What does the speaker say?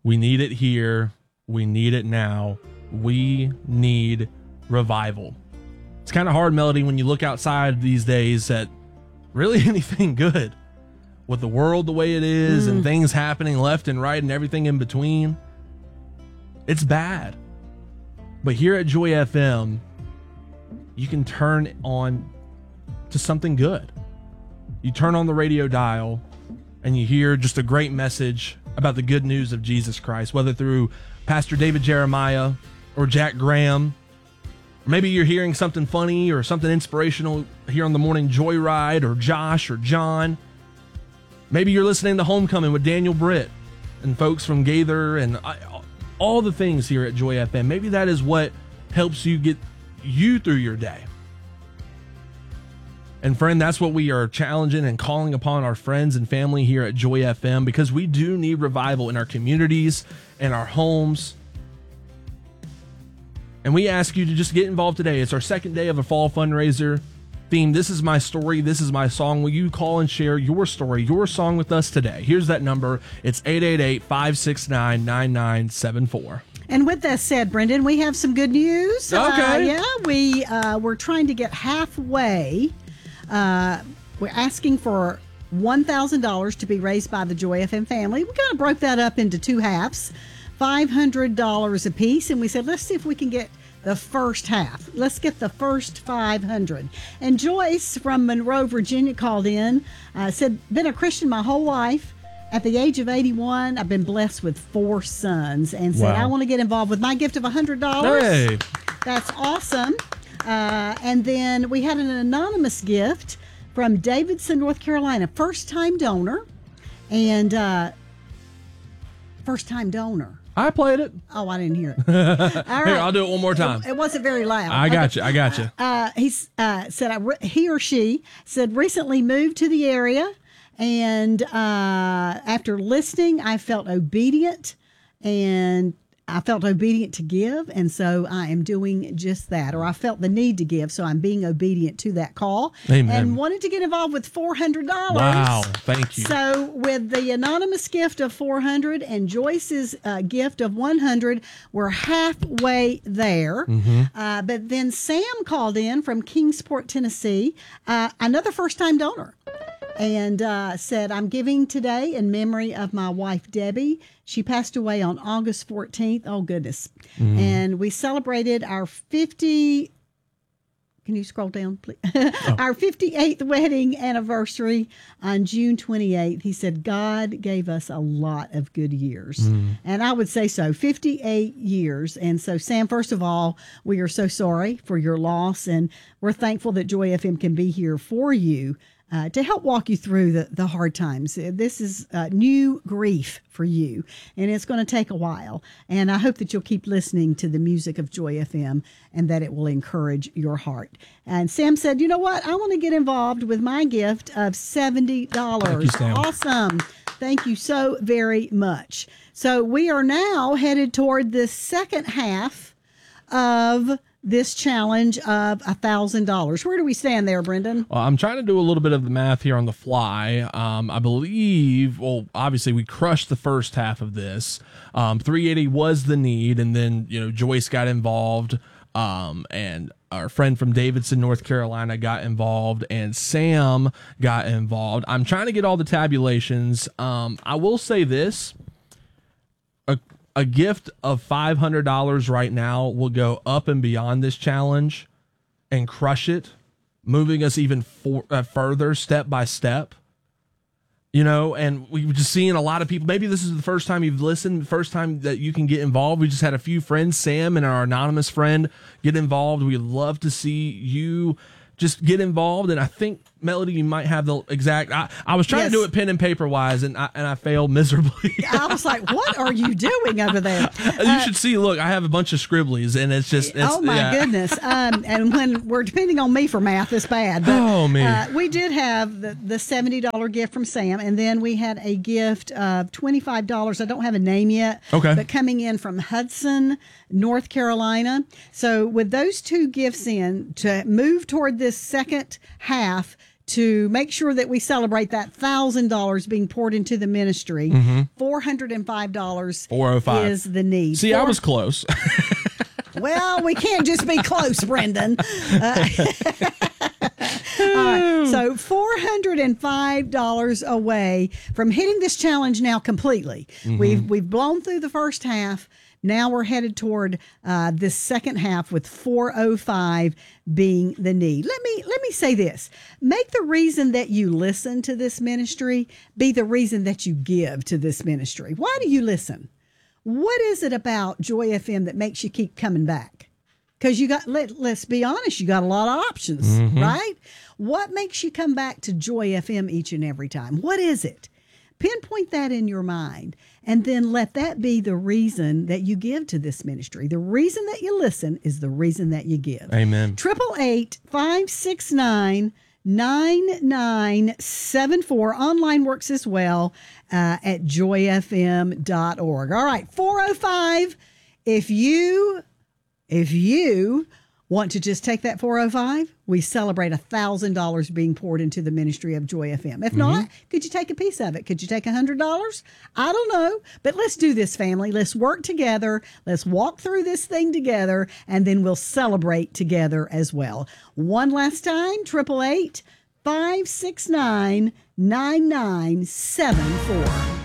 We need it here. We need it now. We need revival. It's kind of hard, Melody, when you look outside these days at really anything good. With the world the way it is and things happening left and right and everything in between. It's bad. But here at Joy FM, you can turn on to something good. You turn on the radio dial and you hear just a great message about the good news of Jesus Christ, whether through Pastor David Jeremiah or Jack Graham. Or maybe you're hearing something funny or something inspirational here on the Morning Joyride, or Josh or John. Maybe you're listening to Homecoming with Daniel Britt and folks from Gaither and all the things here at Joy FM. Maybe that is what helps you get you through your day. And friend, that's what we are challenging and calling upon our friends and family here at Joy FM, because we do need revival in our communities and our homes. And we ask you to just get involved today. It's our second day of a fall fundraiser theme. This is my story. This is my song. Will you call and share your story, your song with us today? Here's that number. It's 888-569-9974. And with that said, Brendan, we have some good news. Okay. We're trying to get halfway. We're asking for $1,000 to be raised by the Joy FM family. We kind of broke that up into two halves, $500 a piece, and we said, let's see if we can get the first half. Let's get the first $500. And Joyce from Monroe, Virginia called in, said, been a Christian my whole life. At the age of 81, I've been blessed with 4 sons, and said, I want to get involved with my gift of $100. Hey. That's awesome. And then we had an anonymous gift from Davidson, North Carolina, first-time donor. And first-time donor. I played it. Oh, I didn't hear it. All right. Here, I'll do it one more time. It wasn't very loud. I got you. He said he or she said recently moved to the area, and after listening, I felt obedient, and I felt obedient to give, and so I am doing just that. Or I felt the need to give, so I'm being obedient to that call. Amen. And wanted to get involved with $400. Wow, thank you. So with the anonymous gift of $400 and Joyce's gift of $100, we're halfway there. But then Sam called in from Kingsport, Tennessee, another first-time donor. And said, I'm giving today in memory of my wife, Debbie. She passed away on August 14th. Oh, goodness. And we celebrated our 50... Can you scroll down, please? Our 58th wedding anniversary on June 28th. He said, God gave us a lot of good years. And I would say so, 58 years. And so, Sam, first of all, we are so sorry for your loss. And we're thankful that Joy FM can be here for you to help walk you through the hard times. This is new grief for you, and it's going to take a while. And I hope that you'll keep listening to the music of Joy FM and that it will encourage your heart. And Sam said, you know what? I want to get involved with my gift of $70. Thank you, Sam. Awesome. Thank you so very much. So we are now headed toward the second half of this challenge of $1,000. Where do we stand there, Brendan? Well, I'm trying to do a little bit of the math here on the fly. I believe, well, obviously we crushed the first half of this. 380 was the need, and then Joyce got involved, and our friend from Davidson, North Carolina got involved, and Sam got involved. I'm trying to get all the tabulations. I will say this. A gift of $500 right now will go up and beyond this challenge and crush it, moving us even further step by step. And we've just seen a lot of people. Maybe this is the first time you've listened, first time that you can get involved. We just had a few friends, Sam and our anonymous friend, get involved. We'd love to see you just get involved. And I think, Melody, you might have the exact... I was trying to do it pen and paper wise, and I failed miserably. I was like, what are you doing over there? You should see, look, I have a bunch of scribblies, and it's just... oh, my goodness. And when we're depending on me for math, it's bad. But, we did have the $70 gift from Sam, and then we had a gift of $25. I don't have a name yet. Okay. But coming in from Hudson, North Carolina. So with those two gifts in, to move toward this second half, to make sure that we celebrate that $1,000 being poured into the ministry, $405 $405 is the need. See, I was close. Well, we can't just be close, Brendan. All right, so $405 away from hitting this challenge now completely. We've blown through the first half. Now we're headed toward this second half with 405 being the need. Let me say this. Make the reason that you listen to this ministry be the reason that you give to this ministry. Why do you listen? What is it about Joy FM that makes you keep coming back? Because let's be honest, you got a lot of options, right? What makes you come back to Joy FM each and every time? What is it? Pinpoint that in your mind, and then let that be the reason that you give to this ministry. The reason that you listen is the reason that you give. Amen. 888-569-9974. Online works as well at joyfm.org. All right, 405. If you want to just take that 405, we celebrate $1,000 being poured into the ministry of Joy FM. If not, could you take a piece of it? Could you take $100? I don't know, but let's do this, family. Let's work together. Let's walk through this thing together, and then we'll celebrate together as well. One last time, 888-569-9974.